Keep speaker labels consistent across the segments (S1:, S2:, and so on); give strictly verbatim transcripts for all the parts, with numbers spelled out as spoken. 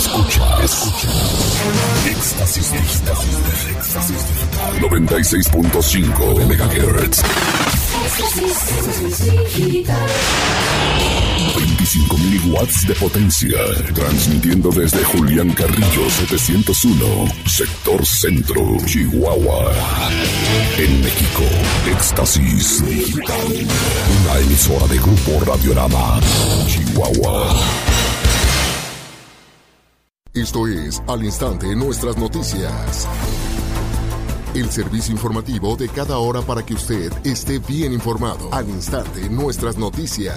S1: Escucha, escucha. Éxtasis Digital. Éxtasis Digital. noventa y seis punto cinco megahertz. veinticinco mil watts de potencia. Transmitiendo desde Julián Carrillo setecientos uno, Sector Centro, Chihuahua. En México, Éxtasis Digital. Una emisora de Grupo Radiorama, Chihuahua. Esto es Al Instante Nuestras Noticias. El servicio informativo de cada hora para que usted esté bien informado. Al Instante Nuestras Noticias.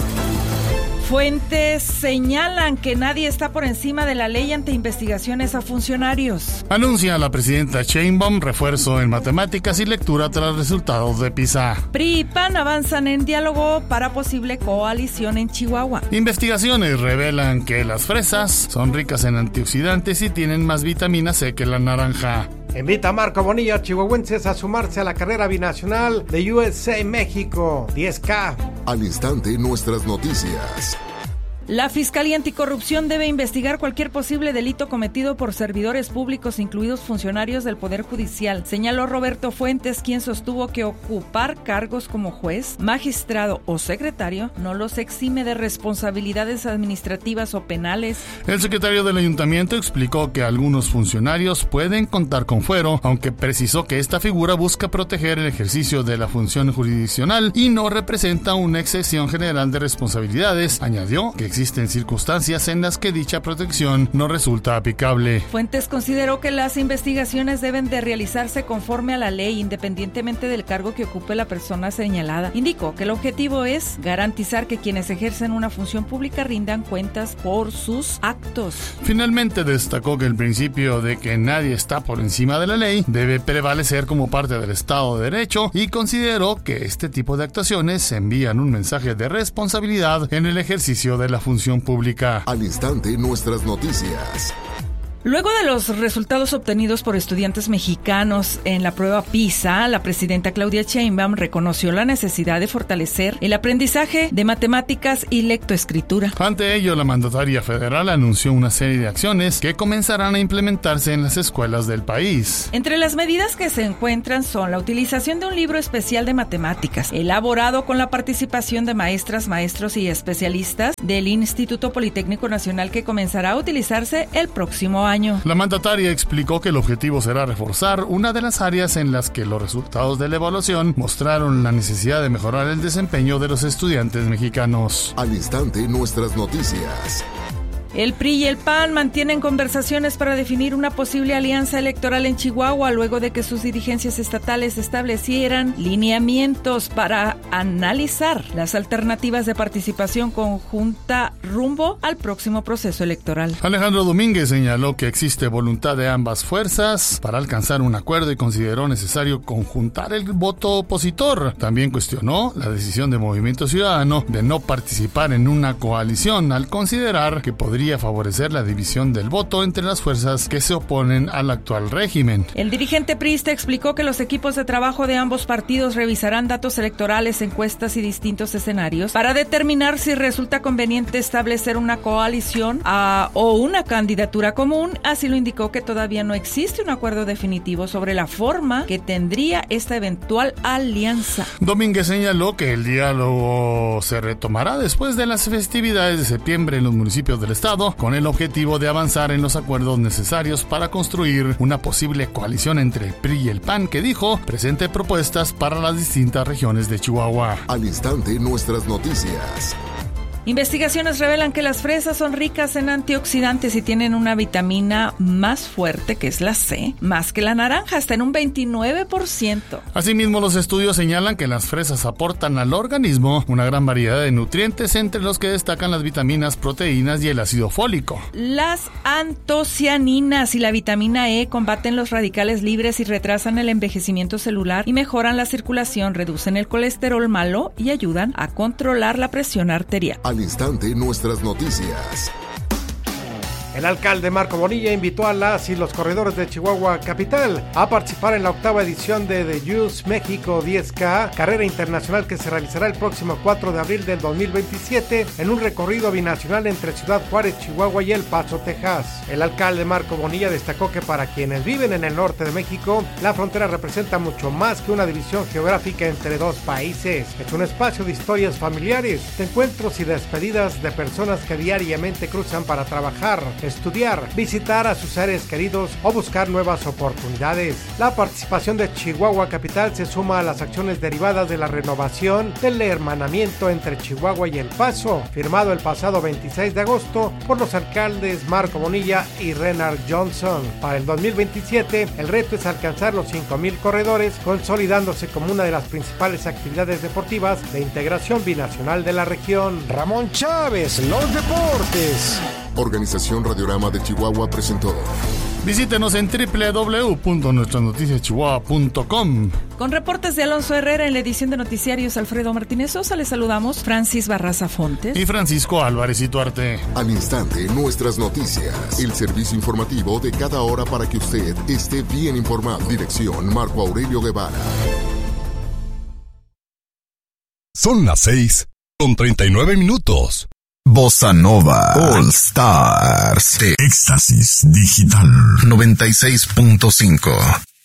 S2: Fuentes señalan que nadie está por encima de la ley ante investigaciones a funcionarios.
S3: Anuncia la presidenta Sheinbaum refuerzo en matemáticas y lectura tras resultados de PISA.
S2: P R I y P A N avanzan en diálogo para posible coalición en Chihuahua.
S3: Investigaciones revelan que las fresas son ricas en antioxidantes y tienen más vitamina C que la naranja.
S4: Invita a Marco Bonilla a chihuahuenses a sumarse a la carrera binacional de U S A México diez K.
S1: Al Instante Nuestras Noticias.
S2: La Fiscalía Anticorrupción debe investigar cualquier posible delito cometido por servidores públicos, incluidos funcionarios del Poder Judicial, señaló Roberto Fuentes, quien sostuvo que ocupar cargos como juez, magistrado o secretario no los exime de responsabilidades administrativas o penales.
S3: El secretario del Ayuntamiento explicó que algunos funcionarios pueden contar con fuero, aunque precisó que esta figura busca proteger el ejercicio de la función jurisdiccional y no representa una excepción general de responsabilidades. Añadió que existen circunstancias en las que dicha protección no resulta aplicable.
S2: Fuentes consideró que las investigaciones deben de realizarse conforme a la ley, independientemente del cargo que ocupe la persona señalada. Indicó que el objetivo es garantizar que quienes ejercen una función pública rindan cuentas por sus actos.
S3: Finalmente destacó que el principio de que nadie está por encima de la ley debe prevalecer como parte del Estado de Derecho y consideró que este tipo de actuaciones envían un mensaje de responsabilidad en el ejercicio de la función pública.
S1: Al Instante Nuestras Noticias.
S2: Luego de los resultados obtenidos por estudiantes mexicanos en la prueba PISA, la presidenta Claudia Sheinbaum reconoció la necesidad de fortalecer el aprendizaje de matemáticas y lectoescritura.
S3: Ante ello, la mandataria federal anunció una serie de acciones que comenzarán a implementarse en las escuelas del país.
S2: Entre las medidas que se encuentran son la utilización de un libro especial de matemáticas, elaborado con la participación de maestras, maestros y especialistas del Instituto Politécnico Nacional, que comenzará a utilizarse el próximo año.
S3: La mandataria explicó que el objetivo será reforzar una de las áreas en las que los resultados de la evaluación mostraron la necesidad de mejorar el desempeño de los estudiantes mexicanos.
S1: Al Instante Nuestras Noticias.
S2: El P R I y el P A N mantienen conversaciones para definir una posible alianza electoral en Chihuahua luego de que sus dirigencias estatales establecieran lineamientos para analizar las alternativas de participación conjunta rumbo al próximo proceso electoral.
S3: Alejandro Domínguez señaló que existe voluntad de ambas fuerzas para alcanzar un acuerdo y consideró necesario conjuntar el voto opositor. También cuestionó la decisión de Movimiento Ciudadano de no participar en una coalición al considerar que podría favorecer la división del voto entre las fuerzas que se oponen al actual régimen.
S2: El dirigente priista explicó que los equipos de trabajo de ambos partidos revisarán datos electorales, encuestas y distintos escenarios para determinar si resulta conveniente establecer una coalición a, o una candidatura común. Así lo indicó que todavía no existe un acuerdo definitivo sobre la forma que tendría esta eventual alianza.
S3: Domínguez señaló que el diálogo se retomará después de las festividades de septiembre en los municipios del estado, con el objetivo de avanzar en los acuerdos necesarios para construir una posible coalición entre el P R I y el P A N, que dijo presente propuestas para las distintas regiones de Chihuahua.
S1: Al Instante Nuestras Noticias.
S2: Investigaciones revelan que las fresas son ricas en antioxidantes y tienen una vitamina más fuerte, que es la C, más que la naranja, hasta en un veintinueve por ciento.
S3: Asimismo, los estudios señalan que las fresas aportan al organismo una gran variedad de nutrientes, entre los que destacan las vitaminas, proteínas y el ácido fólico.
S2: Las antocianinas y la vitamina E combaten los radicales libres y retrasan el envejecimiento celular y mejoran la circulación, reducen el colesterol malo y ayudan a controlar la presión arterial.
S1: Al Instante Nuestras Noticias.
S4: El alcalde Marco Bonilla invitó a las y los corredores de Chihuahua Capital a participar en la octava edición de The Youth México diez K, carrera internacional que se realizará el próximo cuatro de abril del dos mil veintisiete en un recorrido binacional entre Ciudad Juárez, Chihuahua y El Paso, Texas. El alcalde Marco Bonilla destacó que para quienes viven en el norte de México, la frontera representa mucho más que una división geográfica entre dos países. Es un espacio de historias familiares, de encuentros y despedidas de personas que diariamente cruzan para trabajar, estudiar, visitar a sus seres queridos o buscar nuevas oportunidades. La participación de Chihuahua Capital se suma a las acciones derivadas de la renovación del hermanamiento entre Chihuahua y El Paso, firmado el pasado veintiséis de agosto por los alcaldes Marco Bonilla y Renard Johnson. Para el dos mil veintisiete, el reto es alcanzar los cinco mil corredores, consolidándose como una de las principales actividades deportivas de integración binacional de la región.
S5: Ramón Chávez, los deportes.
S1: Organización Radiorama de Chihuahua presentó.
S3: Visítenos en doble u doble u doble u punto nuestras noticias chihuahua punto com.
S2: Con reportes de Alonso Herrera en la edición de noticiarios Alfredo Martínez Sosa, les saludamos Francis Barraza Fontes
S3: y Francisco Álvarez Ituarte.
S1: Al instante, nuestras noticias. El servicio informativo de cada hora para que usted esté bien informado. Dirección Marco Aurelio Guevara.
S6: Son las seis con treinta y nueve minutos.
S7: Bossa Nova All Stars de Éxtasis Digital noventa y seis punto cinco.